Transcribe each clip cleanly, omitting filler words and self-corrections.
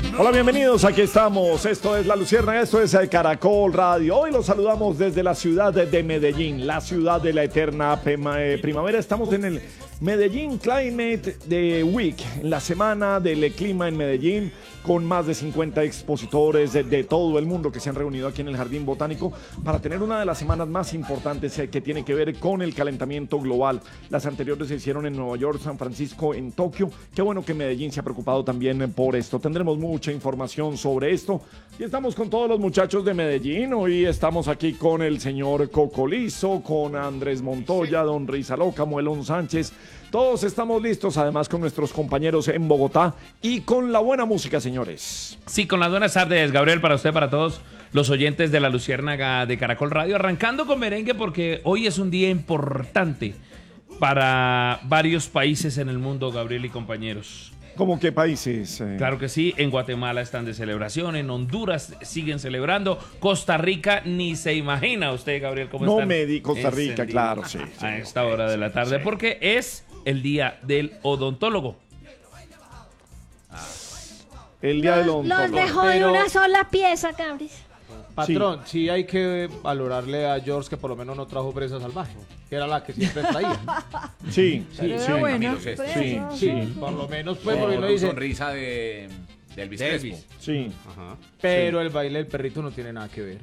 Hola, bienvenidos, aquí estamos, esto es La Luciérnaga, esto es Caracol Radio. Hoy los saludamos desde la ciudad de Medellín, la ciudad de la eterna primavera. Estamos en el Medellín Climate Week, en la semana del clima en Medellín, con más de 50 expositores de todo el mundo que se han reunido aquí en el Jardín Botánico para tener una de las semanas más importantes que tiene que ver con el calentamiento global. Las anteriores se hicieron en Nueva York, San Francisco, en Tokio. Qué bueno que Medellín se ha preocupado también por esto. Tendremos mucha información sobre esto y estamos con todos los muchachos de Medellín. Hoy estamos aquí con el señor Cocolizo, con Andrés Montoya, don Rizaloca, Muelón Sánchez. Todos estamos listos, además con nuestros compañeros en Bogotá y con la buena música, señores. Sí, con las buenas tardes, Gabriel, para usted, para todos los oyentes de La Luciérnaga de Caracol Radio. Arrancando con merengue porque hoy es un día importante para varios países en el mundo, Gabriel y compañeros. ¿Cómo qué países? Claro que sí, en Guatemala están de celebración, en Honduras siguen celebrando, Costa Rica ni se imagina usted, Gabriel, cómo están. No me di Costa Rica, claro, sí. A esta hora de la tarde, sí. Porque es el día del odontólogo. El día del odontólogo. Los dejó de una sola pieza, Cabris. Patrón, sí hay que valorarle a George que por lo menos no trajo presa salvaje, que era la que siempre traía. Sí, Bueno, Sí, por lo menos pues porque Con no dice sonrisa de Elvis Crespo. sí. Ajá. Pero el baile del perrito no tiene nada que ver.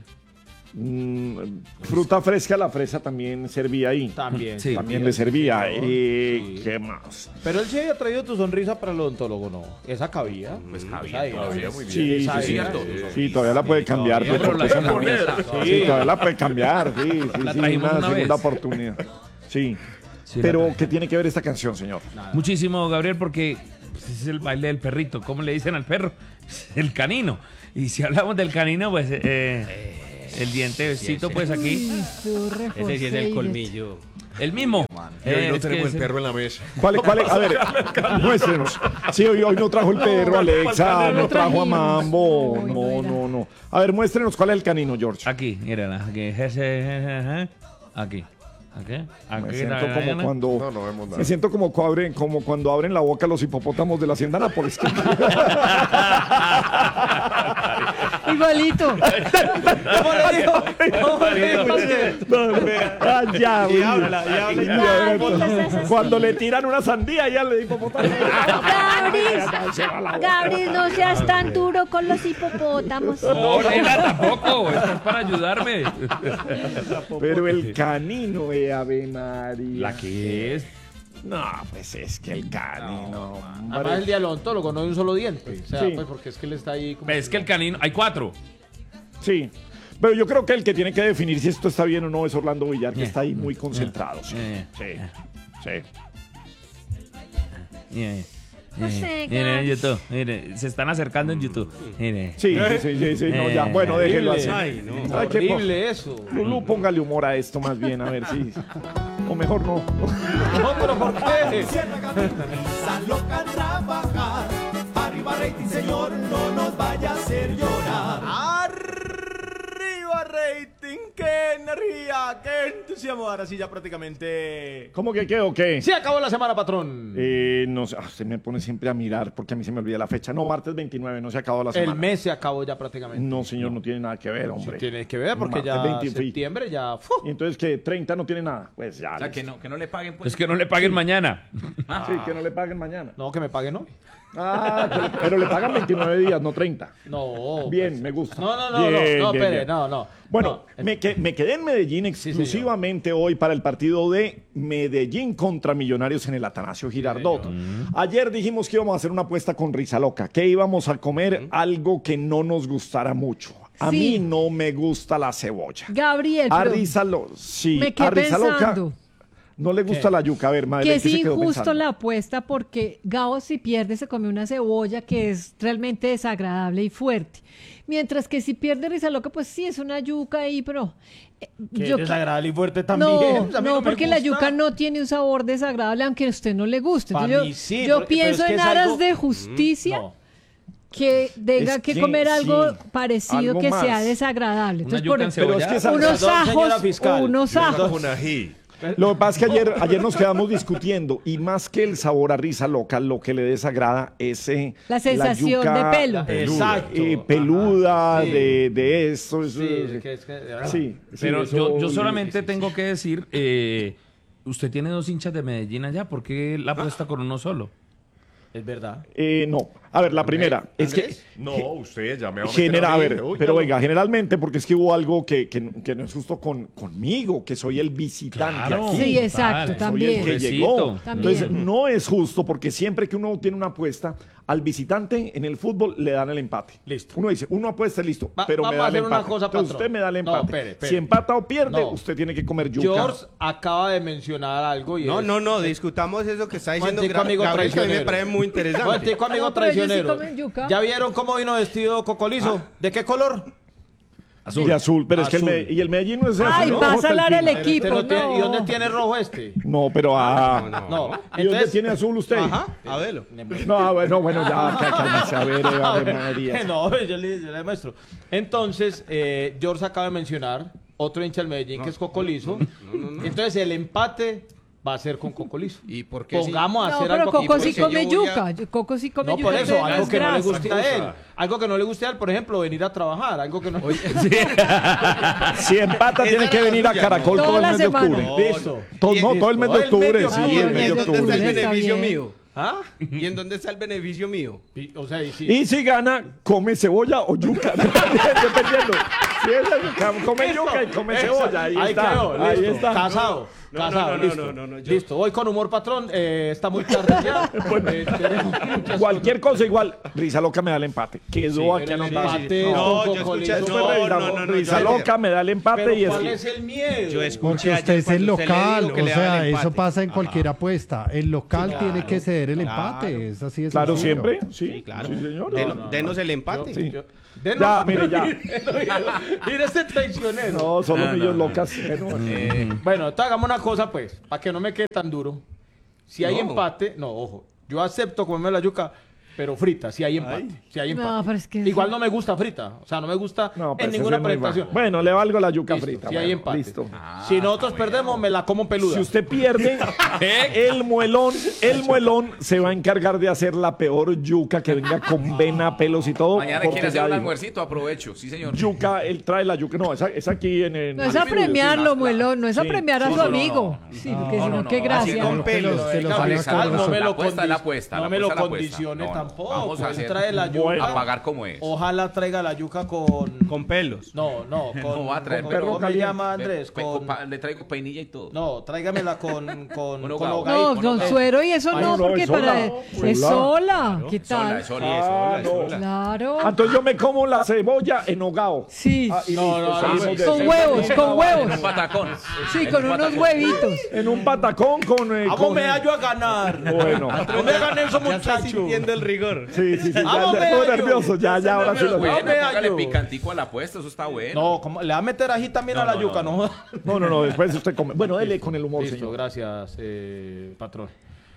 Fruta fresca, la fresa también servía ahí. También. Sí. También le servía. Sí. ¿Qué más? Pero él sí había traído tu sonrisa para el odontólogo, ¿no? Esa cabía. Pues Esa cabía era. todavía muy bien. Sí, Esa sí, era. sí, todavía la puede cambiar. Todavía, pues, pero porque la esa poner. no- Sí, todavía la puede cambiar. Sí, sí, La sí, trajimos una segunda vez. oportunidad. Sí. Sí, Pero, la- ¿qué tiene que ver esta canción, señor? Muchísimo, Gabriel, porque pues, es el baile del perrito. ¿Cómo le dicen al perro? El canino. Y si hablamos del canino, pues el dientecito, pues aquí, Ese sí es el colmillo. el mismo. Y hoy no Es que tenemos es el perro en la mesa. ¿Cuál es? A ver, muéstrenos. Sí, hoy no trajo el perro, Alexa, no trajo a Mambo. No. A ver, muéstrenos cuál es el canino, George. Aquí, mírala. Aquí. Aquí. Me siento como cuando... No vemos nada. Me siento como cuando abren la boca los hipopótamos de la hacienda Nápoles. Igualito. Ya, Y habla. Cuando le tiran una sandía ya le hipopótamo. Gabriel, no seas tan duro con los hipopótamos. No, nena, tampoco. Esto es para ayudarme. Pero el canino, Ave María. ¿La que es? No, pues es que el canino. Además el día del odontólogo no hay un solo diente. O sea, Sí. pues porque es que él está ahí como... Es que el canino, hay 4. Sí. Pero yo creo que el que tiene que definir si esto está bien o no es Orlando Villar, que está ahí muy concentrado. Sí. No sé, Mire en Gabriel. YouTube. Mire, se están acercando en YouTube. Mire. Sí, no, ya. Bueno, déjelo así. Ay, no. ¿Sabe qué? Horrible eso. Lulú, póngale humor a esto más bien, a ver si... O mejor no. No, pero ¿por qué? Loca trabajar, arriba rating señor, no nos vaya a hacer llorar. Arriba rating, qué energía, qué entusiasmo. Ahora sí ya prácticamente... ¿Cómo que qué o qué? Se acabó la semana, patrón. No sé, se me pone siempre a mirar porque a mí se me olvida la fecha. No, martes 29, no se acabó la semana. El mes se acabó ya prácticamente. No, señor, no tiene nada que ver, Sí hombre. tiene que ver porque Martes ya 20, septiembre ya... Y entonces que 30 no tiene nada. Pues ya. O sea, listo. que no le paguen pues. Es que no le paguen mañana. Sí, que no le paguen mañana. No, que me paguen hoy. Pero le pagan 29 días, no 30. No. Bien, me gusta. No, Bien, espere, bien. no. Bueno, No. me quedé en Medellín exclusivamente hoy para el partido de Medellín contra Millonarios en el Atanasio Girardot. Ayer dijimos que íbamos a hacer una apuesta con Rizaloca, que íbamos a comer algo que no nos gustara mucho. A Sí. mí no me gusta la cebolla. Gabriel, A pero Rizaloca, sí, me a quedé Rizaloca pensando no le gusta la yuca. A ver, madre, que ¿qué es se quedó injusto pensando? la apuesta porque Gabo si pierde se come una cebolla que es realmente desagradable y fuerte. Mientras que si pierde Rizaloca, pues sí, es una yuca ahí, pero... Que yo es desagradable y fuerte No, también. A mí no, me porque la gusta. yuca no tiene un sabor desagradable, aunque a usted no le guste. Pa' Entonces mí sí, yo porque- pero pienso es que en es aras algo- de justicia No. que tenga Es que que comer algo sí, parecido algo que sea más. desagradable. Una Entonces, yuca en Pero es que esa- unos Perdón, señora ajos fiscal. o unos ajos. Con ají. Lo que pasa es que ayer nos quedamos discutiendo y más que el sabor a risa loca, lo que le desagrada es la sensación yuca de pelo. Exacto. Peluda, Sí. de eso. Sí, Pero eso- yo solamente tengo que decir, usted tiene 2 hinchas de Medellín allá, ¿por qué la apuesta con uno solo? es verdad. No, a ver, la primera es que No, usted ya me va a meter a mí. ver, Uy, pero no. venga, generalmente porque es que hubo algo que no es justo conmigo, que soy el visitante Claro. aquí. Sí, exacto, Vale, Soy el también. que Pobrecito. llegó. También. Entonces, no es justo porque siempre que uno tiene una apuesta, al visitante en el fútbol le dan el empate. Listo. Uno dice, uno apuesta, listo, pero Vamos me a da el hacer una empate. cosa, Entonces, patrón. usted me da el No, empate. espere. Si empata o pierde, No. usted tiene que comer yuca. George acaba de mencionar algo y No, discutamos eso que está diciendo Momentico, amigo Gabriel, que a mí me traicionero. parece muy interesante. Momentico, amigo No, pero ellos sí traicionero. comen yuca. ¿Ya vieron cómo vino vestido Cocolizo? ¿De qué color? De azul, pero es que Azul. y el Medellín no es de azul. Ay, ¿no? va a Ojo hasta salar fin. el equipo. Este no tiene- ¿Y no. dónde tiene rojo este? No, pero No. ¿Y dónde tiene azul usted? Ajá, a verlo. No, bueno, ya, cálmese, a ver, Ave María. No, yo le muestro. Entonces, George acaba de mencionar otro hincha del Medellín que es Cocolizo. Entonces, el empate va a ser con Cocolizo. ¿Y por qué sí? Pongamos a No, hacer pero algo aquí. Coco sí porque come yo voy yuca. Coco sí come No, yuca. por eso, entonces algo es que no le grasa. guste a él. Algo que no le guste a él, por ejemplo, venir a trabajar. Algo que no. Si empata, tiene que venir a Caracol Toda todo el la mes de semana. octubre. Listo. Todo el mes de octubre, sí, octubre. el mes de ¿Y en dónde está octubre. el Está beneficio bien. mío? ¿Ah? ¿Y en dónde está el beneficio mío? O sea, y sí. Y si gana, come cebolla o yuca, dependiendo. Si es el- come yuca y come cebolla, ahí está. quedó, Ahí listo. está. Casado. Casado, no, listo. no, Listo, voy con humor, patrón. Está muy tarde ya. Tenemos muchas Cualquier cosa igual, Risa Loca me da el empate. Quedó aquí el anotado. empate No, con yo Cocolizo. escuché- Risa yo- Loca me da el empate Pero y es ¿cuál que... es el miedo? Yo escuché Porque usted ayer es el cuando usted le local, dijo que o le daba el sea, eso empate. pasa en cualquier apuesta. El local tiene que ceder el empate, es así de Claro, sencillo. siempre. Sí, Claro. sí, señor. Denos el empate. Sí. Denos- Ya, mire, ya. Mira este traicionero. No, solo millos locas. Bueno, entonces hagamos una cosa, pues, para que no me quede tan duro. Si hay No. empate, no, ojo, yo acepto comerme la yuca, pero frita, si hay empate. Si hay empate. No, pero es que- Igual no me gusta frita, o sea, no me gusta No, pues en ese ninguna es muy presentación. bajo. Bueno, le valgo la yuca Listo, frita. si hay bueno, empate. Listo. Si nosotros perdemos, me la como peluda. Si usted pierde, el muelón se va a encargar de hacer la peor yuca que venga con vena, pelos y todo. Mañana porque quiere hacer ya un dijo, almuercito, aprovecho. Sí, señor. Yuca, él trae la yuca. No, es aquí en No es a premiarlo, muelón, no es a Sí, premiar a sí, su no, amigo. Sí, porque si no, qué Así gracia. con pelos, que los Alex, haga no me la lo apuesta es la condi- apuesta. no la me lo apuesta es la apuesta. condicione No, tampoco. Vamos a Él hacer. trae la yuca. Bueno. A pagar como es. Ojalá traiga la yuca con... Con pelos. No, No va a traer con- perro ¿cómo me caliente. llama Andrés? Con... Le traigo peinilla y todo. No, tráigamela con hogao. No, hogadito. con suero y eso Ay, no, no, porque es para... sola. Es sola. ¿Qué Sola, tal? sola. Claro. Entonces yo me como la cebolla en hogao. Sí. Y No, listo, no, seguimos no, de- Con huevos, con En huevos. un patacón. Sí, En con un unos patacón. huevitos. En un patacón con... Vamos me hallo a ganar. Bueno. ¿Dónde gané esos muchachos? Sintiendo el rigor. Sí, sí, sí. Vamos, Ya me estoy hallo. nervioso. Ya, ahora sí lo Bueno, Vamos, me póngale hallo. picantico a la apuesta, eso está bueno. No, ¿cómo? Le va a meter ají también a la yuca, ¿no? No, después usted come. Bueno, dele con el humor, Listo, señor. gracias, patrón.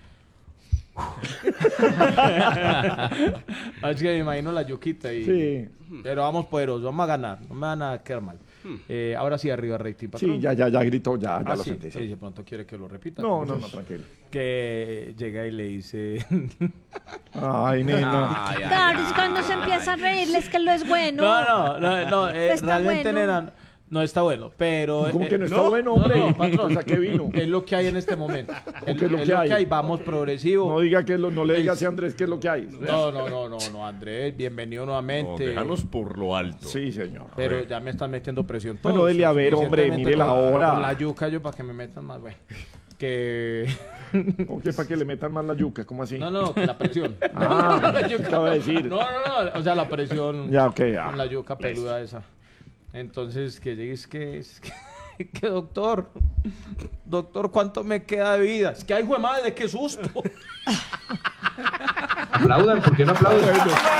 Es que me imagino la yuquita y... Sí, Pero vamos poderosos, vamos a ganar, no me van a quedar mal. Ahora sí, arriba rating, patrón. sí, ya gritó, ya Ah, lo sí, sentí. sí, de pronto quiere que lo repita. No, tranquilo. Que llega y le dice... Ay, nena. Ay, ay, Claro, ay, es cuando se ay, empieza a ay. reírles que lo es bueno. No, Está realmente, bueno. nena, no está bueno, pero... ¿Cómo que no está bueno, hombre? patrón, O sea, ¿qué vino? Es lo que hay en este momento. ¿Qué es lo que hay? Vamos progresivo. No diga que no le diga así a Andrés qué es lo que hay. No, Andrés, bienvenido nuevamente. Déjanos por lo alto. Sí, señor. Pero ya me están metiendo presión. Bueno, todos. dele a ver, hombre, Suficientemente mire la con- hora. Con la yuca yo para que me metan más, güey. Que... ¿O qué para que le metan más la yuca? ¿Cómo así? No, la presión. Ah, La yuca. acaba de decir. No, o sea, la presión Ya, ok, ya. con la yuca peluda esa. Entonces, que llegues que doctor, ¿cuánto me queda de vida? Es que ay, hijo de madre, qué susto. Aplaudan, ¿por qué no aplauden?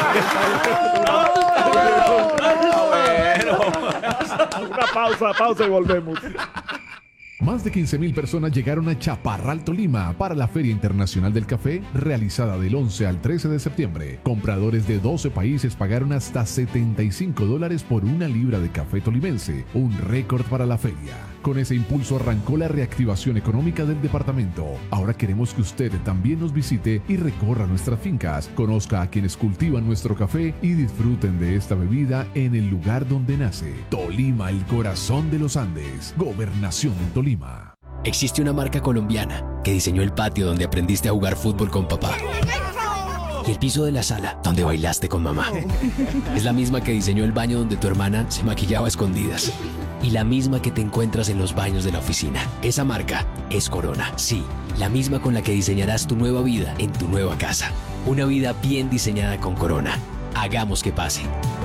Una pausa y volvemos. Más de 15.000 personas llegaron a Chaparral, Tolima, para la Feria Internacional del Café, realizada del 11 al 13 de septiembre. Compradores de 12 países pagaron hasta $75 por una libra de café tolimense, un récord para la feria. Con ese impulso arrancó la reactivación económica del departamento. Ahora queremos que usted también nos visite y recorra nuestras fincas, conozca a quienes cultivan nuestro café y disfruten de esta bebida en el lugar donde nace. Tolima, el corazón de los Andes. Gobernación en Tolima. Existe una marca colombiana que diseñó el patio donde aprendiste a jugar fútbol con papá. Y el piso de la sala donde bailaste con mamá. Es la misma que diseñó el baño donde tu hermana se maquillaba a escondidas. Y la misma que te encuentras en los baños de la oficina. Esa marca es Corona. Sí, la misma con la que diseñarás tu nueva vida en tu nueva casa. Una vida bien diseñada con Corona. Hagamos que pase.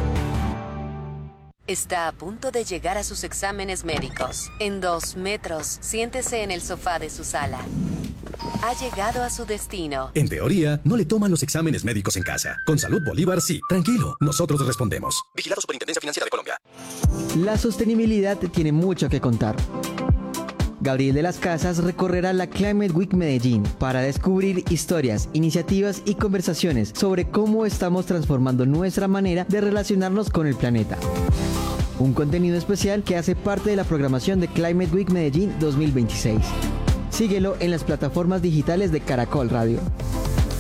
Está a punto de llegar a sus exámenes médicos. En 2 metros, siéntese en el sofá de su sala. Ha llegado a su destino. En teoría, no le toman los exámenes médicos en casa. Con Salud Bolívar, sí. Tranquilo, nosotros respondemos. Vigilado Superintendencia Financiera de Colombia. La sostenibilidad tiene mucho que contar. Gabriel de las Casas recorrerá la Climate Week Medellín para descubrir historias, iniciativas y conversaciones sobre cómo estamos transformando nuestra manera de relacionarnos con el planeta. Un contenido especial que hace parte de la programación de Climate Week Medellín 2026. Síguelo en las plataformas digitales de Caracol Radio.